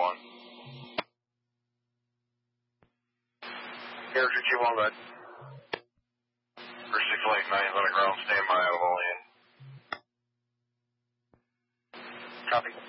Air 221, bud. First 6 late 9's on the ground, stand by, all in. Copy.